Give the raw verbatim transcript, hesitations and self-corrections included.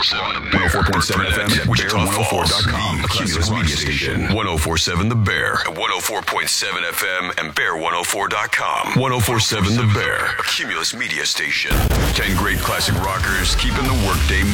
one oh four point seven F M, Wichita one oh four dot com, a Cumulus media station. one oh four point seven The Bear, at one oh four point seven F M, and Bear one oh four dot com. one oh four point seven The Bear, a Cumulus media station. Ten great classic rockers keeping the workday